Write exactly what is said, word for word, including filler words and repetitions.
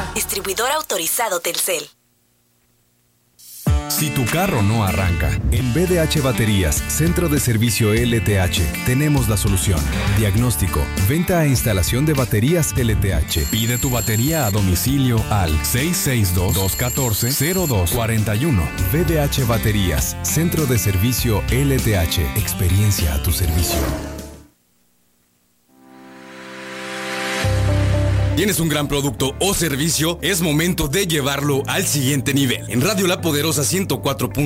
Distribuidor autorizado Telcel. Si tu carro no arranca, en B D H Baterías, Centro de Servicio L T H, tenemos la solución. Diagnóstico, venta e instalación de baterías L T H. Pide tu batería a domicilio al seis seis dos, dos uno cuatro, cero dos cuatro uno. B D H Baterías, Centro de Servicio L T H. Experiencia a tu servicio. ¿Tienes un gran producto o servicio? Es momento de llevarlo al siguiente nivel. En Radio La Poderosa ciento cuatro punto